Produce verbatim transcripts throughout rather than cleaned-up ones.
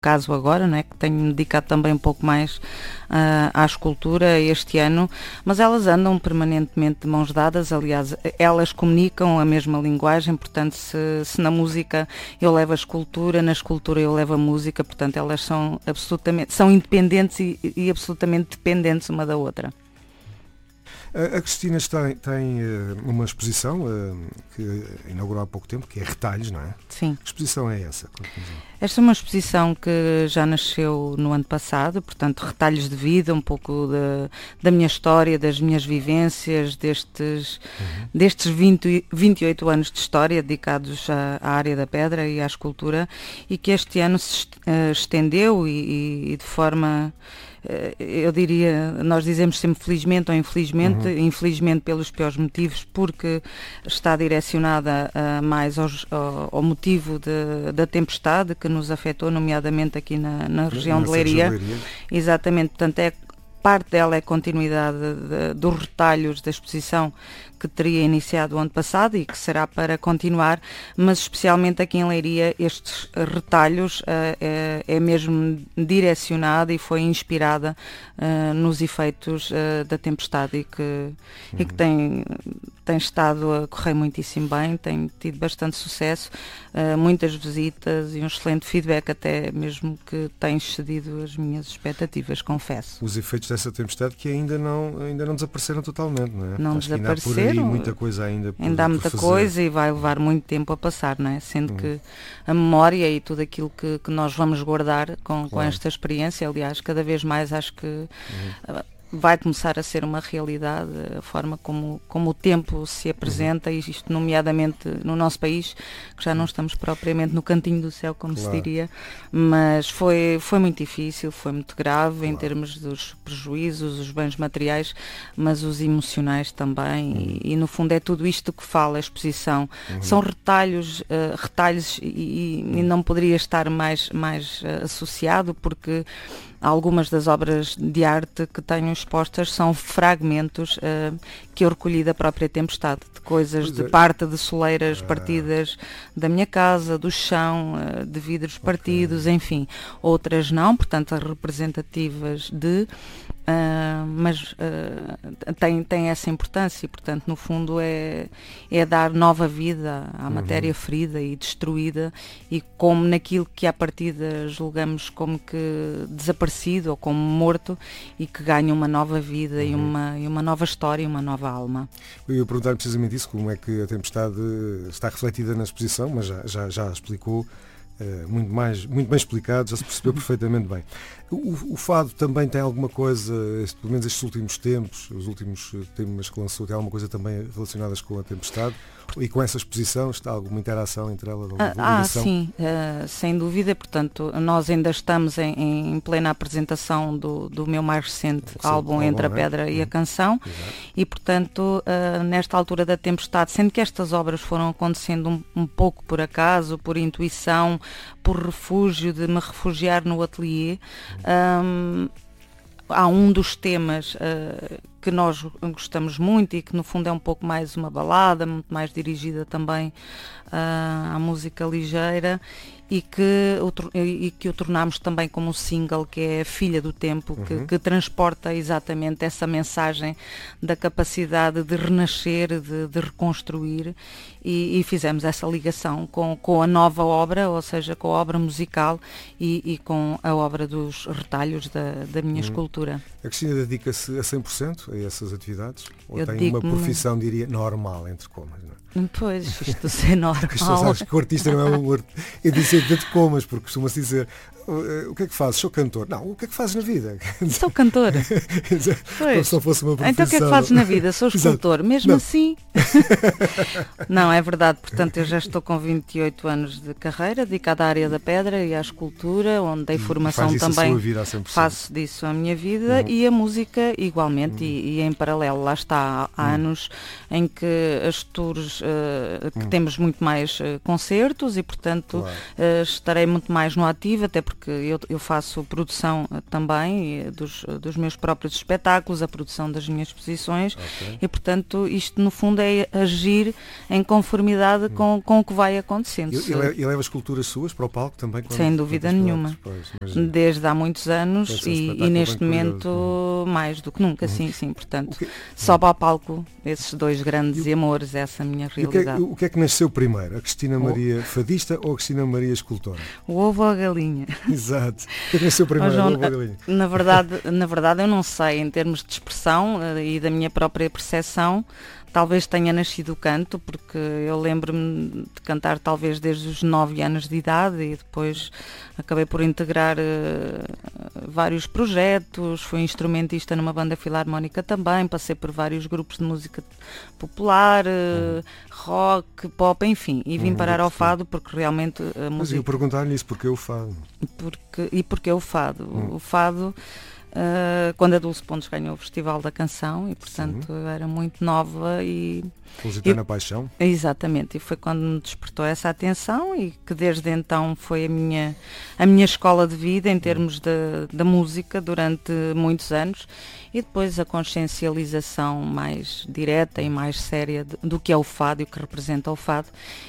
caso agora, não é? Que tenho dedicado também um pouco mais uh, à escultura este ano, mas elas andam permanentemente de mãos dadas. Aliás, elas comunicam a mesma linguagem, portanto, se, se na música eu levo a escultura, na escultura eu levo a música, portanto, elas são absolutamente, são independentes e, e absolutamente dependentes uma da outra. A Cristina tem, tem uh, uma exposição uh, que inaugurou há pouco tempo, que é Retalhos, não é? Sim. Que exposição é essa? Esta é uma exposição que já nasceu no ano passado, portanto, retalhos de vida, um pouco de, da minha história, das minhas vivências, destes, uhum. destes vinte, vinte e oito anos de história dedicados à, à área da pedra e à escultura, e que este ano se uh, estendeu e, e, e de forma... eu diria, nós dizemos sempre felizmente ou infelizmente, uhum. infelizmente pelos piores motivos, porque está direcionada uh, mais aos, ao, ao motivo de, da tempestade que nos afetou, nomeadamente aqui na, na região de Leiria. Leiria. Exatamente, portanto é parte dela é a continuidade de, de, dos retalhos da exposição que teria iniciado o ano passado e que será para continuar, mas especialmente aqui em Leiria estes retalhos uh, é, é mesmo direcionada e foi inspirada uh, nos efeitos uh, da tempestade e que, uhum. e que tem, tem estado a correr muitíssimo bem, tem tido bastante sucesso, uh, muitas visitas e um excelente feedback, até mesmo que tem excedido as minhas expectativas, confesso. Os efeitos dessa tempestade que ainda não, ainda não desapareceram totalmente, não é? Não Acho desapareceram. E muita coisa ainda por, ainda há muita por coisa e vai levar muito tempo a passar, não é? Sendo uhum. que a memória e tudo aquilo que, que nós vamos guardar com, claro. com esta experiência, aliás, cada vez mais acho que uhum. vai começar a ser uma realidade a forma como, como o tempo se apresenta, uhum. e isto nomeadamente no nosso país, que já não estamos propriamente no cantinho do céu, como claro. se diria, mas foi, foi muito difícil, foi muito grave claro. em termos dos prejuízos, os bens materiais, mas os emocionais também, uhum. e, e no fundo é tudo isto que fala a exposição. Uhum. São retalhos, uh, retalhos e, e não poderia estar mais, mais uh, associado, porque algumas das obras de arte que tenho expostas são fragmentos uh, que eu recolhi da própria tempestade, de coisas, pois de é. parte de soleiras ah. partidas da minha casa, do chão, uh, de vidros okay. partidos, enfim. Outras não, portanto, representativas de... Uh, mas uh, tem, tem essa importância e, portanto, no fundo é, é dar nova vida à uhum. matéria ferida e destruída, e como naquilo que à partida julgamos como que desaparecido ou como morto, e que ganha uma nova vida uhum. e, uma, e uma nova história e uma nova alma. Eu ia perguntar precisamente isso, como é que a tempestade está refletida na exposição, mas já, já, já explicou. Uh, muito, mais, muito bem explicado, já se percebeu perfeitamente bem. O, o fado também tem alguma coisa, este, pelo menos estes últimos tempos, os últimos temas que lançou, tem alguma coisa também relacionadas com a tempestade? E com essa exposição está alguma interação entre elas? Ah, ah sim, uh, sem dúvida. Portanto, nós ainda estamos em, em plena apresentação do, do meu mais recente sim, álbum, álbum Entre a Pedra é? e a Canção. Exato. E, portanto, uh, nesta altura da tempestade, sendo que estas obras foram acontecendo um, um pouco por acaso, por intuição, por refúgio, de me refugiar no ateliê, um, há um dos temas uh, que nós gostamos muito e que no fundo é um pouco mais uma balada, muito mais dirigida também uh, à música ligeira, e que, o, e que o tornámos também como um single, que é Filha do Tempo, uhum. que, que transporta exatamente essa mensagem da capacidade de renascer, de, de reconstruir, e, e fizemos essa ligação com, com a nova obra, ou seja, com a obra musical e, e com a obra dos retalhos da, da minha uhum. escultura. A Cristina dedica-se a cem por cento a essas atividades? Ou Eu tem uma profissão, diria, normal, entre comas, não é? Pois, isto é normal. As pessoas sabem que o artista não é um artista. Eu disse entre comas, porque costuma-se dizer: o que é que fazes? Sou cantor. Não, o que é que fazes na vida? Sou cantor. Como se não fosse uma profissão. Então o que é que fazes na vida? Sou escultor. Exato. Mesmo não. assim? Não, é verdade. Portanto, eu já estou com vinte e oito anos de carreira, dedicada à área da pedra e à escultura, onde dei formação faz também. A sua vida a cem por cento. Faço disso a minha vida, uhum. e a música igualmente, uhum. e, e em paralelo. Lá está, há uhum. anos em que as tours, uh, que uhum. temos muito mais uh, concertos e, portanto, claro. uh, estarei muito mais no ativo, até porque eu, eu faço produção uh, também uh, dos, uh, dos meus próprios espetáculos, a produção das minhas exposições, okay. e, portanto, isto no fundo é agir em conformidade conformidade com, com o que vai acontecendo. E, e leva esculturas suas para o palco também? Quando, sem dúvida nenhuma. Pois, desde há muitos anos e, e neste momento curioso. Mais do que nunca, uhum. sim, sim. Portanto, que, sobe ao palco esses dois grandes e, amores, essa é a minha realidade. O que, é, o que é que nasceu primeiro? A Cristina Maria fadista ou a Cristina Maria escultora? O ovo ou a galinha? Exato. O que é que nasceu primeiro? João, o ovo ou a galinha? Na verdade, na verdade, eu não sei, em termos de expressão e da minha própria percepção, talvez tenha nascido o canto, porque eu lembro-me de cantar talvez desde os nove anos de idade e depois acabei por integrar uh, vários projetos, fui instrumentista numa banda filarmónica também, passei por vários grupos de música popular, uh, uhum. rock, pop, enfim, e vim uhum, parar ao fado porque realmente a música... Mas eu perguntar-lhe isso, porque o fado? Porque, e porque o fado? Uhum. O fado... Uh, quando a Dulce Pontes ganhou o Festival da Canção e portanto Sim. eu era muito nova e... Lusitana Paixão. Exatamente, e foi quando me despertou essa atenção e que desde então foi a minha, a minha escola de vida em termos da música durante muitos anos e depois a consciencialização mais direta e mais séria de, do que é o fado e o que representa o fado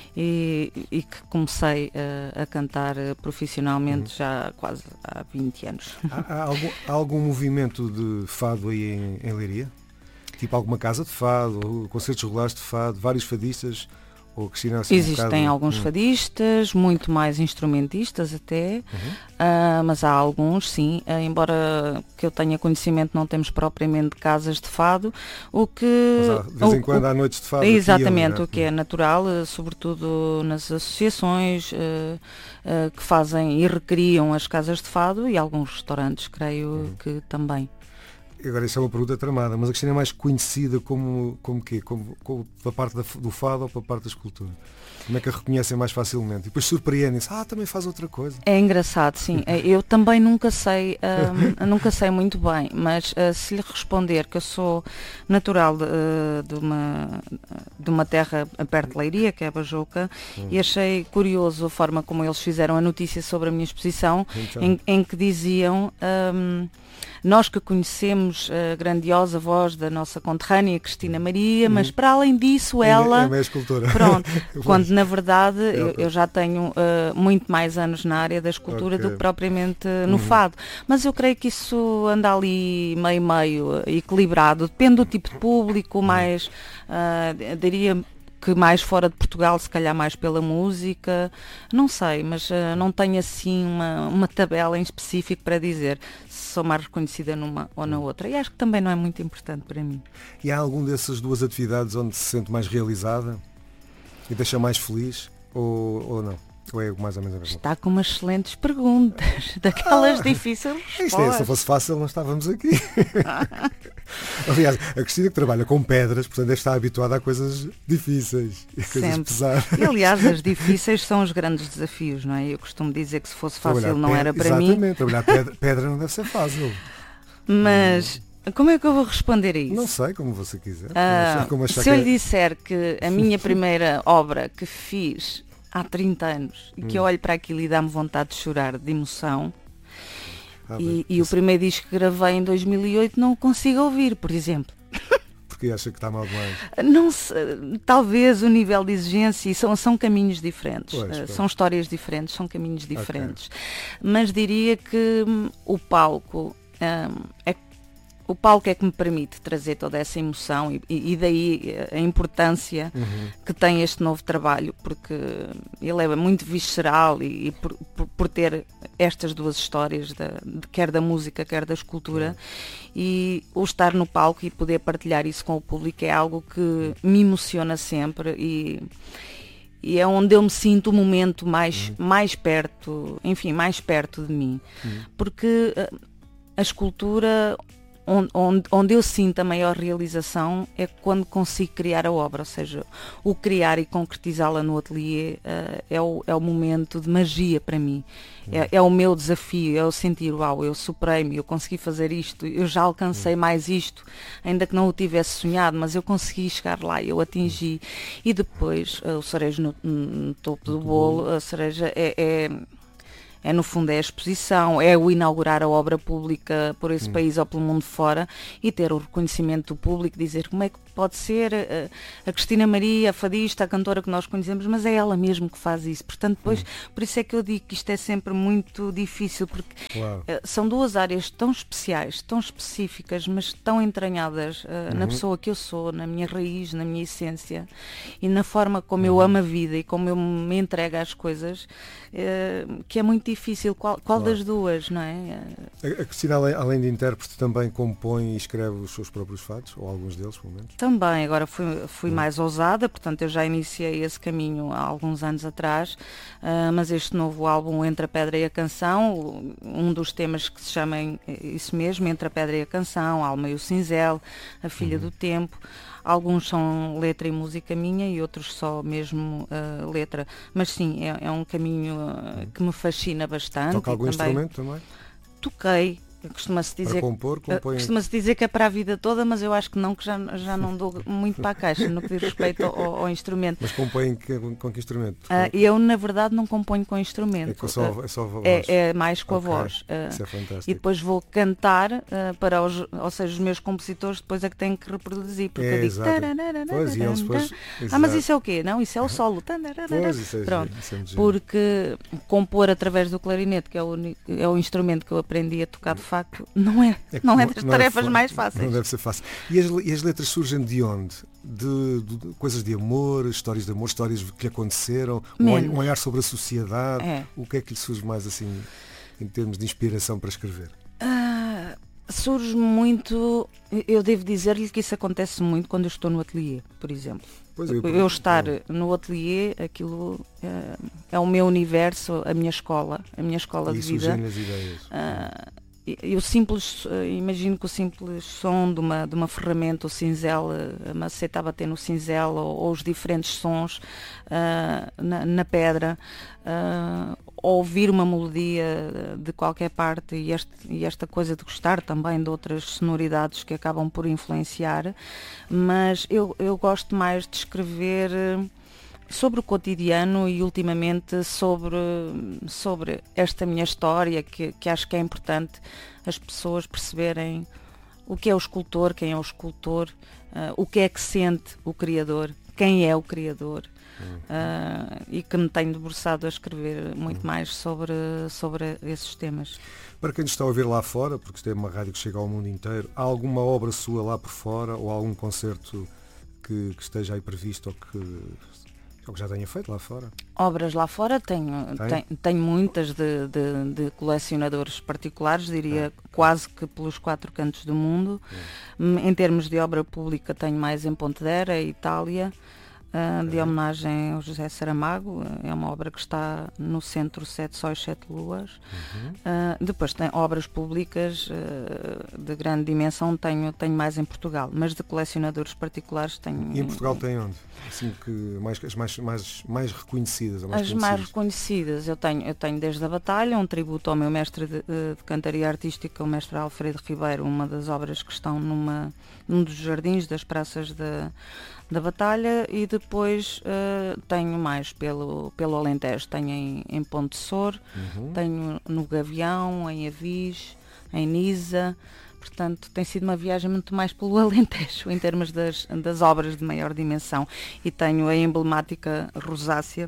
e, e que comecei a, a cantar profissionalmente uhum. já quase há vinte anos. Há, há, algum, há algum movimento de fado aí em, em Leiria? Tipo alguma casa de fado, concertos regulares de fado, vários fadistas? Ou Cristina, assim, Existem um bocado... alguns hum. fadistas, muito mais instrumentistas até, uhum. uh, mas há alguns, sim, uh, embora que eu tenha conhecimento, não temos propriamente casas de fado, o que... Mas há, de vez em o, quando o, há noites de fado. Exatamente, ali, o que é natural, uh, sobretudo nas associações uh, uh, que fazem e recriam as casas de fado e alguns restaurantes, creio uhum. que também. Agora, isso é uma pergunta tramada, mas a Cristina é mais conhecida como, como quê? Como, como pela parte da, do fado ou pela parte da escultura? Como é que a reconhecem mais facilmente? E depois surpreendem-se, ah, também faz outra coisa. É engraçado, sim. Eu também nunca sei, um, nunca sei muito bem, mas uh, se lhe responder que eu sou natural de, uh, de, uma, de uma terra perto de Leiria, que é a Bajoca, hum. e achei curioso a forma como eles fizeram a notícia sobre a minha exposição, então. em, em que diziam... Um, nós que conhecemos a grandiosa voz da nossa conterrânea Cristina Maria, uhum. mas para além disso ela... É uma escultora. Pronto, quando na verdade é eu, eu já tenho uh, muito mais anos na área da escultura okay. do que propriamente no uhum. fado. Mas eu creio que isso anda ali meio-meio equilibrado, depende do tipo de público, mais, uh, diria... que mais fora de Portugal, se calhar mais pela música, não sei, mas uh, não tenho assim uma, uma tabela em específico para dizer se sou mais reconhecida numa ou na outra. E acho que também não é muito importante para mim. E há algum dessas duas atividades onde se sente mais realizada e deixa mais feliz ou, ou não? Ou é mais ou menos a mesma? Está com umas excelentes perguntas, daquelas ah, difíceis respostas. Isto é, se fosse fácil não estávamos aqui. Aliás, a Cristina que trabalha com pedras, portanto deve estar habituada a coisas difíceis e coisas pesadas. E aliás, as difíceis são os grandes desafios, não é? Eu costumo dizer que se fosse fácil trabalhar não era para exatamente, mim. Exatamente, trabalhar pedra, pedra não deve ser fácil. Mas... como é que eu vou responder a isso? Não sei, como você quiser. Ah, como se eu lhe disser que a minha primeira obra que fiz há trinta anos e que hum. eu olho para aquilo e dá-me vontade de chorar de emoção ah, e, e o primeiro disco que gravei em dois mil e oito não o consigo ouvir, por exemplo. Porque acha que está mal demais? Não sei, talvez o nível de exigência, são, são caminhos diferentes, pois, uh, pois. são histórias diferentes, são caminhos diferentes. Okay. Mas diria que hum, o palco hum, é O palco é que me permite trazer toda essa emoção e, e daí a importância uhum. que tem este novo trabalho, porque ele é muito visceral e, e por, por, por ter estas duas histórias, da, de, quer da música, quer da escultura, uhum. e o estar no palco e poder partilhar isso com o público é algo que me emociona sempre e, e é onde eu me sinto o momento mais, uhum. mais perto, enfim, mais perto de mim, uhum. porque a escultura... Onde, onde eu sinto a maior realização é quando consigo criar a obra, ou seja, o criar e concretizá-la no ateliê uh, é, o, é o momento de magia para mim, é, é o meu desafio, é o sentir, uau, eu superei-me, eu consegui fazer isto, eu já alcancei mais isto, ainda que não o tivesse sonhado, mas eu consegui chegar lá, eu atingi, e depois uh, o cerejo no, no topo do bolo, a cereja é... é é no fundo é a exposição, é o inaugurar a obra pública por esse hum. país ou pelo mundo fora e ter o reconhecimento do público, dizer como é que pode ser a, a Cristina Maria, a fadista, a cantora que nós conhecemos, mas é ela mesmo que faz isso. Portanto, depois, hum. por isso é que eu digo que isto é sempre muito difícil, porque claro. uh, são duas áreas tão especiais, tão específicas, mas tão entranhadas uh, uhum. na pessoa que eu sou, na minha raiz, na minha essência e na forma como uhum. eu amo a vida e como eu me entrego às coisas, uh, que é muito difícil. Qual, qual claro. das duas, não é? A, a Cristina, além, além de intérprete, também compõe e escreve os seus próprios fados, ou alguns deles, pelo menos? Também, agora fui, fui uhum. mais ousada, portanto eu já iniciei esse caminho há alguns anos atrás, uh, mas este novo álbum, Entre a Pedra e a Canção, um dos temas que se chama isso mesmo, Entre a Pedra e a Canção, Alma e o Cinzel, A Filha uhum. do Tempo. Alguns são letra e música minha e outros só mesmo uh, letra. Mas sim, é, é um caminho uh, que me fascina bastante. Toca algum também, instrumento também? Toquei. Costuma-se dizer, para compor, compõe... costuma-se dizer que é para a vida toda, mas eu acho que não, que já, já não dou muito para a caixa no que diz respeito ao, ao instrumento. Mas compõe com, com que instrumento? Uh, eu, na verdade, não componho com instrumento. É, com só, é só a voz? É, é mais com okay. a voz. Uh, Isso é fantástico. E depois vou cantar uh, para os, ou seja, os meus compositores depois é que têm que reproduzir, porque é, eu digo... Pois, e eles depois, ah, mas isso é o quê? Não, isso é o solo. Pois, isso é Pronto. Isso é porque compor através do clarinete, que é o, é o instrumento que eu aprendi a tocar de facto, não é É não é das não tarefas é mais fáceis. Não deve ser fácil. E as, e as letras surgem de onde? De, de, de coisas de amor, histórias de amor, histórias que lhe aconteceram, um olhar sobre a sociedade. É. O que é que lhe surge mais assim em termos de inspiração para escrever? Uh, surge muito, eu devo dizer-lhe que isso acontece muito quando eu estou no ateliê, por exemplo. Pois eu, eu estar eu... no ateliê, aquilo é, é o meu universo, a minha escola, a minha escola e de vida. As ideias. Uh, E o simples, imagino que o simples som de uma, de uma ferramenta, o cinzel, a maceta a bater no cinzel, ou, ou os diferentes sons uh, na, na pedra, uh, ouvir uma melodia de qualquer parte e, este, e esta coisa de gostar também de outras sonoridades que acabam por influenciar, mas eu, eu gosto mais de escrever sobre o cotidiano e ultimamente sobre, sobre esta minha história, que, que acho que é importante as pessoas perceberem o que é o escultor, quem é o escultor, uh, o que é que sente o criador, quem é o criador, uh, e que me tenho debruçado a escrever muito mais sobre, sobre esses temas. Para quem nos está a ouvir lá fora, porque isto é uma rádio que chega ao mundo inteiro, há alguma obra sua lá por fora ou algum concerto que, que esteja aí previsto ou que... O que já tenha feito lá fora? Obras lá fora tenho, Tem? tenho, tenho muitas de, de, de colecionadores particulares, diria ah, quase que pelos quatro cantos do mundo. Ah. Em termos de obra pública tenho mais em Pontedera, Itália, uh, de homenagem ao José Saramago. É uma obra que está no centro Sete Sóis, Sete Luas. Uhum. Uh, depois tem obras públicas uh, de grande dimensão, tenho, tenho mais em Portugal, mas de colecionadores particulares tenho... E em Portugal tem onde? Assim que mais, as mais, mais, mais reconhecidas? Mais as conhecidas. mais reconhecidas, eu tenho, eu tenho desde a Batalha, um tributo ao meu mestre de, de cantaria artística, o mestre Alfredo Ribeiro, uma das obras que estão numa, num dos jardins das praças de, da Batalha, e depois uh, tenho mais pelo, pelo Alentejo, tenho em, em Ponte de Sor, uhum. tenho no Gavião, em Avis, em Nisa. Portanto, tem sido uma viagem muito mais pelo Alentejo, em termos das, das obras de maior dimensão. E tenho a emblemática rosácea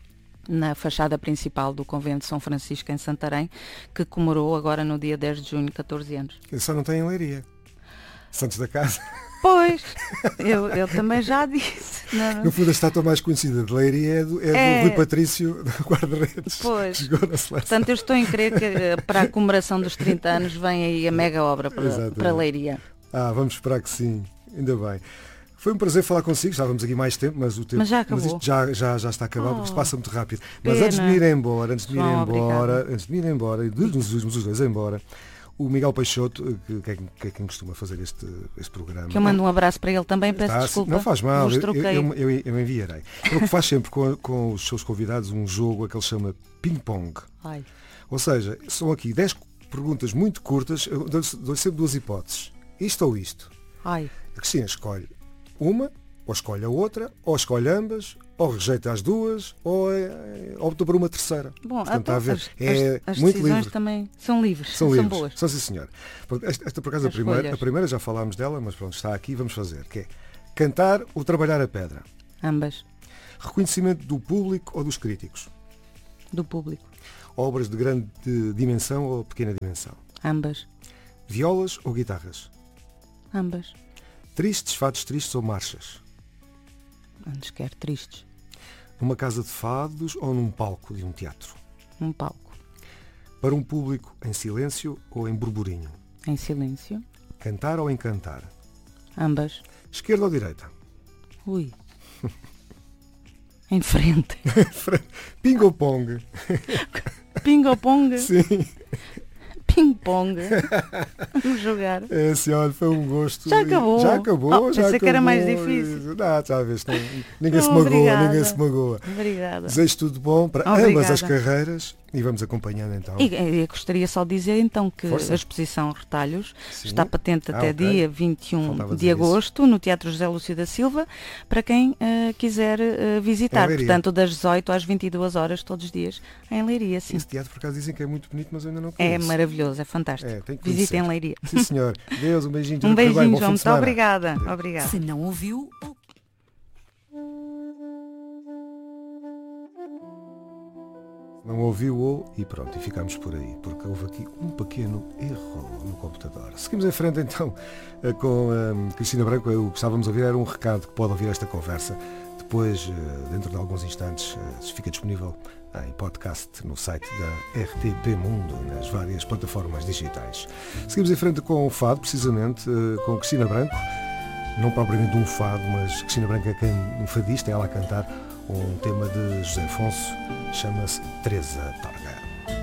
na fachada principal do Convento de São Francisco, em Santarém, que comemorou agora no dia dez de junho, catorze anos. Eu só não tenho em Leiria. Santos da Casa. Pois, eu, eu também já disse. Não. No fundo, a estátua mais conhecida de Leiria é do, é é... do Rui Patrício, do guarda-redes. Pois, portanto, eu estou em crer que para a comemoração dos trinta anos vem aí a mega obra para, para Leiria. Ah, vamos esperar que sim, ainda bem. Foi um prazer falar consigo, estávamos aqui mais tempo, mas o tempo mas já acabou. Mas isto já, já, já está acabado, oh, porque isto passa muito rápido. Mas pena. antes de me ir embora, antes de me ir embora, obrigada. antes de me ir embora, e de nos irmos os dois embora, o Miguel Peixoto, que, que, é, que é quem costuma fazer este, este programa. Que eu mando um abraço para ele também, peço tá, desculpa. Não faz mal, eu, eu, eu, eu enviarei. Ele faz sempre com, com os seus convidados um jogo que ele chama ping-pong. Ai. Ou seja, são aqui dez perguntas muito curtas, eu dou, dou sempre duas hipóteses. Isto ou isto. Ai. A Cristina escolhe uma ou escolhe a outra, ou escolhe ambas, ou rejeita as duas, ou é, opta por uma terceira. Bom, Portanto, então, está a ver, as, é as muito decisões livre. também são livres, São, são, livres. boas. São sim, senhor. Esta, esta, por acaso, a As primeira, escolhas. a primeira já falámos dela, mas pronto, está aqui, vamos fazer, que é cantar ou trabalhar a pedra. Ambas. Reconhecimento do público ou dos críticos. Do público. Obras de grande dimensão ou pequena dimensão. Ambas. Violas ou guitarras. Ambas. Tristes, fados tristes ou marchas. Antes quer tristes. Numa casa de fados ou num palco de um teatro. Um palco. Para um público em silêncio ou em burburinho. Em silêncio. Cantar ou encantar. Ambas. Esquerda ou direita. Ui. Em frente. Ping ou pong. Ping-pong. Sim. Ping-pong. Vamos jogar. É, senhor, foi um gosto. Já acabou. Já acabou, Oh, já pensei acabou. que era mais difícil. Não, já vês, não, ninguém se Oh, magoa, obrigada. ninguém se magoa. Obrigada. Desejo tudo bom para Obrigada. ambas as carreiras e vamos acompanhando então. E, e gostaria só de dizer então que Força. a exposição Retalhos Sim. está patente Ah, até ok. dia vinte e um Faltava de dizer agosto no Teatro José Lúcio da Silva para quem eh, quiser eh, visitar. Em Leiria. Portanto, das dezoito às vinte e duas horas todos os dias em Leiria. Sim. Esse teatro por acaso dizem que é muito bonito, mas eu ainda não É conheço. maravilhoso, é fantástico. É, tem que Visitem conhecer. Leiria. Sim, senhor. Deus, um beijinho. tudo Um correr bem, beijinho, bom fim João. de Muito semana. obrigada. Obrigada. Se não ouviu, Não ouviu ou e pronto, e ficamos por aí, porque houve aqui um pequeno erro no computador. Seguimos em frente então eh, com a Cristina Branco. O que estávamos a ouvir era um recado que pode ouvir esta conversa. Depois, eh, dentro de alguns instantes, eh, fica disponível em podcast no site da R T P Mundo, nas várias plataformas digitais. Seguimos em frente com o fado, precisamente, eh, com Cristina Branco. Não propriamente um fado, mas Cristina Branco é quem, um fadista, é ela a cantar um tema de José Afonso, chama-se Teresa Torga.